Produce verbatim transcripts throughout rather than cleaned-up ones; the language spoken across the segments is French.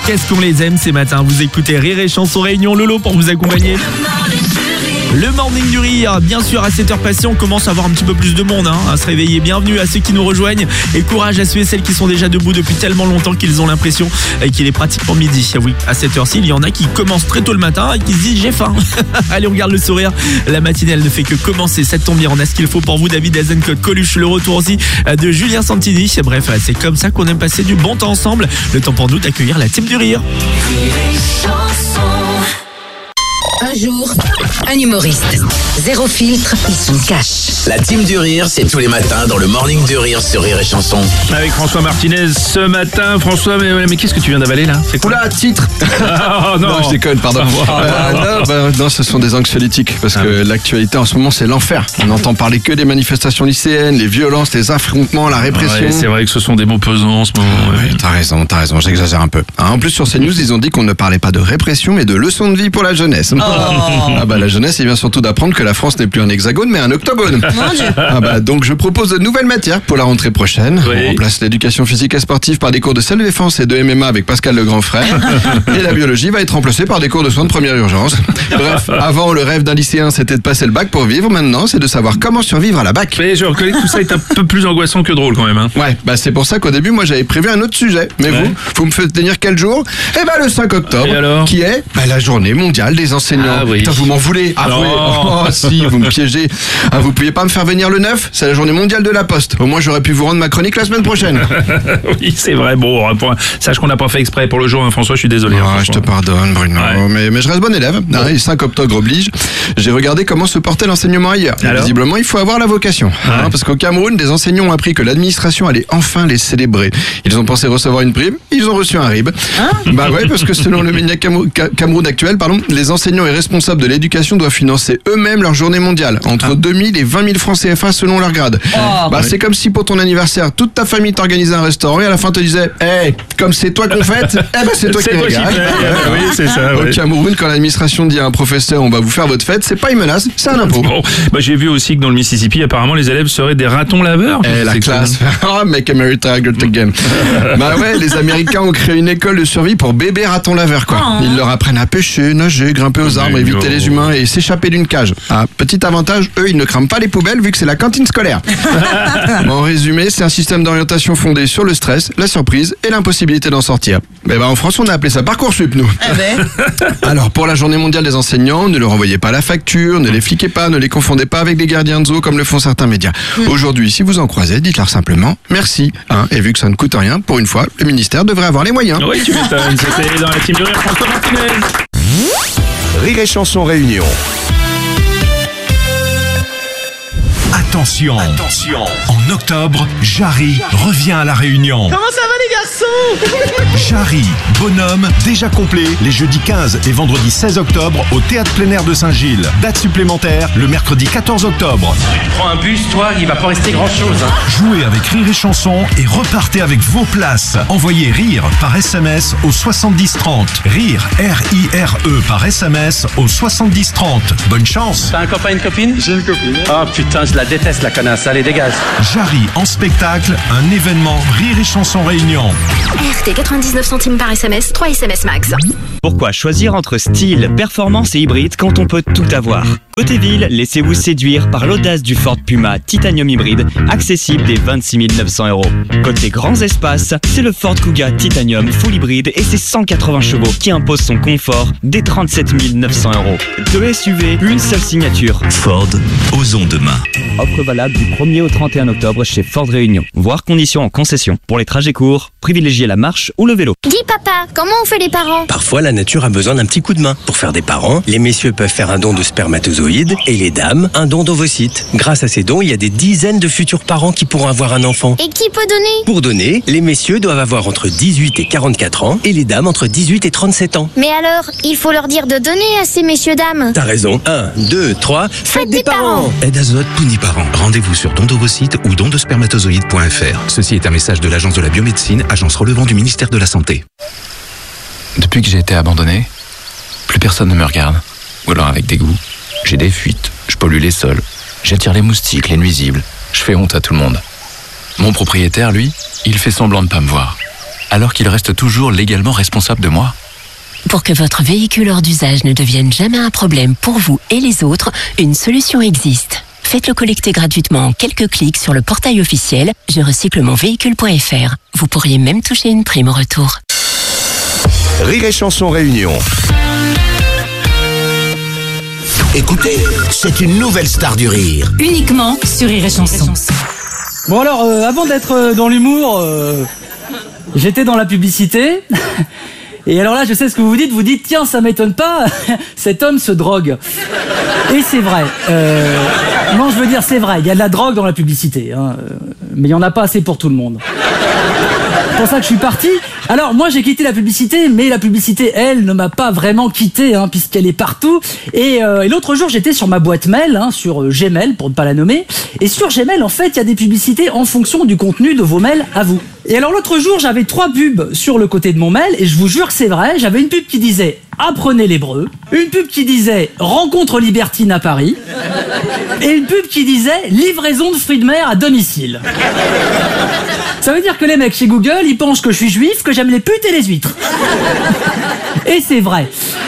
Qu'est-ce qu'on les aime ces matins. Vous écoutez Rire et Chanson Réunion, Lolo pour vous accompagner. Le morning du rire, bien sûr à cette heure passée on commence à avoir un petit peu plus de monde hein, à se réveiller. Bienvenue à ceux qui nous rejoignent et courage à ceux et celles qui sont déjà debout depuis tellement longtemps qu'ils ont l'impression qu'il est pratiquement midi. Oui, à cette heure-ci il y en a qui commencent très tôt le matin et qui se disent j'ai faim. Allez, on garde le sourire, la matinée elle ne fait que commencer, ça tombe bien, on a ce qu'il faut pour vous. David Azencott, Coluche, le retour aussi de Julien Santini. Bref, c'est comme ça qu'on aime passer du bon temps ensemble. Le temps pour nous d'accueillir la team du rire. Un jour, un humoriste. Zéro filtre, il se cache. La team du rire, c'est tous les matins dans le morning du rire sur Rire et Chanson. Avec François Martinez ce matin. François, mais, mais qu'est-ce que tu viens d'avaler là? C'est quoi? Oula, titre. Oh, non. non, je déconne, pardon. Euh, non, bah, non, ce sont des anxiolytiques parce ah, que oui. L'actualité en ce moment c'est l'enfer. On n'entend parler que des manifestations lycéennes, les violences, les affrontements, la répression. Ouais, c'est vrai que ce sont des mots pesants en ce moment. Ah, ouais. T'as raison, t'as raison, j'exagère un peu. En plus sur CNews, ils ont dit qu'on ne parlait pas de répression mais de leçons de vie pour la jeunesse. Oh. Ah bah la jeunesse, il vient surtout d'apprendre que la France n'est plus un hexagone mais un octogone. Ah bah donc je propose de nouvelles matières pour la rentrée prochaine. Oui. On remplace l'éducation physique et sportive par des cours de self-défense et de M M A avec Pascal le grand frère. Et la biologie va être remplacée par des cours de soins de première urgence. Bref, avant le rêve d'un lycéen c'était de passer le bac pour vivre, maintenant c'est de savoir comment survivre à la bac. Mais je reconnais que tout ça est un peu plus angoissant que drôle quand même. Hein. Ouais, bah c'est pour ça qu'au début moi j'avais prévu un autre sujet. Mais ouais. vous, vous me faites tenir quel jour? Eh bah le cinq octobre, qui est bah, la journée mondiale des enseignants. Ah, oui. Putain, vous m'en voulez? Ah oui. Oh si, vous me piégez. Ah, vous pouviez pas me faire venir le neuf? C'est la journée mondiale de la poste. Au moins j'aurais pu vous rendre ma chronique la semaine prochaine. Oui, c'est vrai. Bon, pour... sache qu'on n'a pas fait exprès pour le jour, hein, François, je suis désolé. Oh, hein, je te pardonne, Bruno. Ouais. Mais, mais je reste bon élève. Ah, ouais. cinq octobre oblige. J'ai regardé comment se portait l'enseignement ailleurs. Alors visiblement, il faut avoir la vocation. Ouais. Hein, parce qu'au Cameroun, des enseignants ont appris que l'administration allait enfin les célébrer. Ils ont pensé recevoir une prime, ils ont reçu un R I B. Hein? Bah ouais, parce que selon le média Cameroun actuel, pardon, les enseignants et responsables de l'éducation doivent financer eux-mêmes leur journée mondiale. Entre ah. deux mille et vingt mille francs C F A selon leur grade. Oh, bah, ouais. C'est comme si pour ton anniversaire, toute ta famille t'organisait un restaurant et à la fin te disait hey, comme c'est toi qu'on fête, eh ben c'est toi qui regarde. Oui, c'est ça. Au ouais. Cameroun, quand l'administration dit à un professeur on va vous faire votre fête, c'est pas une menace, c'est un impôt. Bon, bah, j'ai vu aussi que dans le Mississippi, apparemment, les élèves seraient des ratons laveurs. Eh, la classe. Oh, make America great again. Bah ouais, les Américains ont créé une école de survie pour bébés ratons laveurs, quoi. Oh. Ils leur apprennent à pêcher, nager, grimper aux arbres, éviter les humains et s'échapper d'une cage. Ah, petit avantage, eux, ils ne crament pas les poubelles vu que c'est la cantine scolaire. Bon, en résumé, c'est un système d'orientation fondé sur le stress, la surprise et l'impossibilité d'en sortir. Mais ben, en France, on a appelé ça Parcoursup, nous. Eh ben. Alors, pour la journée mondiale des enseignants, ne leur envoyez pas la facture, ne les fliquez pas, ne les confondez pas avec des gardiens de zoo comme le font certains médias. Mm. Aujourd'hui, si vous en croisez, dites-leur simplement merci. Hein, et vu que ça ne coûte rien, pour une fois, le ministère devrait avoir les moyens. Oui, tu m'étonnes. C'était dans la team de rire, François Martinez. Rire et Chanson Réunion. Attention, attention. En octobre, Jarry revient à la Réunion. Comment ça va les garçons? Jarry, bonhomme, déjà complet, les jeudis quinze et vendredi seize octobre au Théâtre plein air de Saint-Gilles. Date supplémentaire, le mercredi quatorze octobre. Tu prends un bus, toi, il va pas rester grand-chose. Hein. Jouez avec Rire et Chanson et repartez avec vos places. Envoyez RIRE par S M S au soixante-dix trente. RIRE, R I R E par S M S au soixante-dix trente. Bonne chance. T'as un copain, une copine? J'ai une copine. Oh putain, je la déteste la connasse, allez dégage. Jarry en spectacle, un événement Rire et Chanson Réunion. R T quatre-vingt-dix-neuf centimes par S M S, trois S M S max. Pourquoi choisir entre style, performance et hybride quand on peut tout avoir? Côté ville, laissez-vous séduire par l'audace du Ford Puma Titanium hybride, accessible dès vingt-six mille neuf cents euros. Côté grands espaces, c'est le Ford Kuga Titanium full hybride et ses cent quatre-vingts chevaux qui imposent son confort dès trente-sept mille neuf cents euros. Deux S U V, une seule signature. Ford, osons demain. Offre valable du premier au trente et un octobre chez Ford Réunion. Voir conditions en concession. Pour les trajets courts, privilégiez la marche ou le vélo. Dis papa, comment on fait les parents? Parfois, la nature a besoin d'un petit coup de main. Pour faire des parents, les messieurs peuvent faire un don de spermatozoïdes et les dames, un don d'ovocytes. Grâce à ces dons, il y a des dizaines de futurs parents qui pourront avoir un enfant. Et qui peut donner? Pour donner, les messieurs doivent avoir entre dix-huit et quarante-quatre ans et les dames entre dix-huit et trente-sept ans. Mais alors, il faut leur dire de donner à ces messieurs-dames. T'as raison. un, deux, trois, faites, faites des, des parents, parents. Aide Azote Puniparents. Rendez-vous sur don d'ovocytes ou don de spermatozoïdes point f r. Ceci est un message de l'Agence de la biomédecine, agence relevant du ministère de la Santé. Depuis que j'ai été abandonné, plus personne ne me regarde. Ou alors avec dégoût. J'ai des fuites, je pollue les sols, j'attire les moustiques, les nuisibles, je fais honte à tout le monde. Mon propriétaire, lui, il fait semblant de pas me voir. alors qu'il reste toujours légalement responsable de moi? Pour que votre véhicule hors d'usage ne devienne jamais un problème pour vous et les autres, une solution existe. Faites-le collecter gratuitement en quelques clics sur le portail officiel je recycle mon véhicule point f r. Vous pourriez même toucher une prime au retour. Rire et Chanson Réunion. Écoutez, c'est une nouvelle star du rire. Uniquement sur Rire et Chanson. Bon alors, euh, avant d'être euh, dans l'humour, euh, j'étais dans la publicité. Et alors là, je sais ce que vous vous dites. Vous dites, tiens, ça m'étonne pas, cet homme se drogue. Et c'est vrai. Euh, non, je veux dire, c'est vrai. Il y a de la drogue dans la publicité, hein, mais il y en a pas assez pour tout le monde. C'est pour ça que je suis parti. Alors moi j'ai quitté la publicité, mais la publicité elle ne m'a pas vraiment quitté, hein, puisqu'elle est partout. Et, euh, et l'autre jour j'étais sur ma boîte mail, hein, sur Gmail pour ne pas la nommer. Et sur Gmail en fait il y a des publicités en fonction du contenu de vos mails à vous. Et alors l'autre jour j'avais trois pubs sur le côté de mon mail et je vous jure que c'est vrai. J'avais une pub qui disait apprenez l'hébreu, une pub qui disait rencontre libertine à Paris et une pub qui disait livraison de fruits de mer à domicile. Ça veut dire que les mecs chez Google, ils pensent que je suis juif, que j'aime les putes et les huîtres. Et c'est vrai.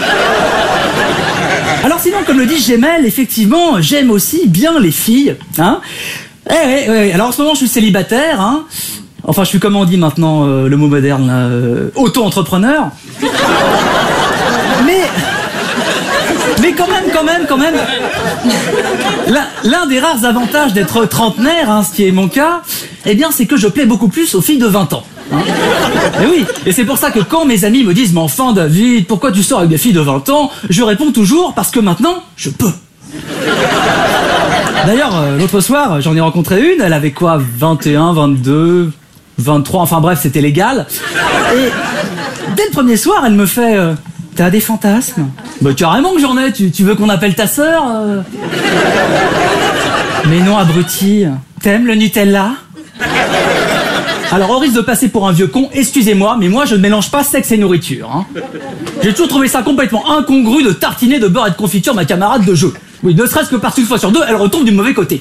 Alors sinon, comme le dit Gmail, effectivement, j'aime aussi bien les filles. Hein eh, eh, eh, alors en ce moment, je suis célibataire. Hein enfin, je suis, comment on dit maintenant, euh, le mot moderne, là, euh, auto-entrepreneur. Mais... Mais quand même, quand même, quand même, l'un des rares avantages d'être trentenaire, hein, ce qui est mon cas, eh bien, c'est que je plais beaucoup plus aux filles de vingt ans. Hein. Et oui, et c'est pour ça que quand mes amis me disent « Mais enfin, David, pourquoi tu sors avec des filles de vingt ans ?» Je réponds toujours « Parce que maintenant, je peux. » D'ailleurs, euh, l'autre soir, j'en ai rencontré une, elle avait quoi, vingt et un, vingt-deux, vingt-trois, enfin bref, c'était légal. Et dès le premier soir, elle me fait... Euh, T'as des fantasmes? Bah carrément que j'en ai, tu, tu veux qu'on appelle ta sœur euh... Mais non, abruti, t'aimes le Nutella? Alors au risque de passer pour un vieux con, excusez-moi, mais moi je ne mélange pas sexe et nourriture. Hein. J'ai toujours trouvé ça complètement incongru de tartiner de beurre et de confiture ma camarade de jeu. Oui, ne serait-ce que parce qu'une fois sur deux, elle retombe du mauvais côté.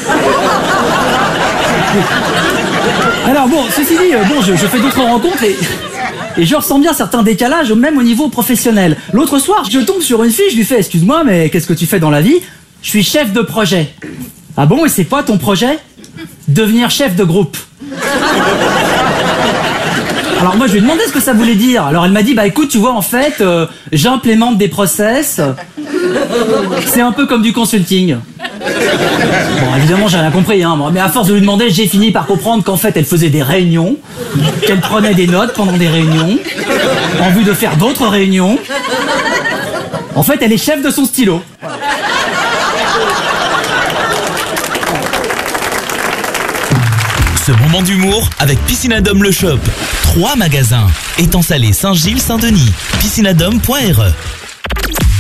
Alors bon, ceci dit, bon, je, je fais d'autres rencontres et... Et je ressens bien certains décalages, même au niveau professionnel. L'autre soir, je tombe sur une fille, je lui fais « Excuse-moi, mais qu'est-ce que tu fais dans la vie ?»« Je suis chef de projet. »« Ah bon, et c'est quoi ton projet ?»« Devenir chef de groupe. » Alors moi, je lui ai demandé ce que ça voulait dire. Alors elle m'a dit « Bah écoute, tu vois, en fait, euh, j'implémente des process. C'est un peu comme du consulting. » Bon, évidemment, j'ai rien compris, hein, mais à force de lui demander, j'ai fini par comprendre qu'en fait, elle faisait des réunions, qu'elle prenait des notes pendant des réunions, en vue de faire d'autres réunions. En fait, elle est chef de son stylo. Ce moment d'humour avec Piscinadome Le Shop. Trois magasins. Étang Salé, Saint-Gilles, Saint-Denis. piscinadome point r e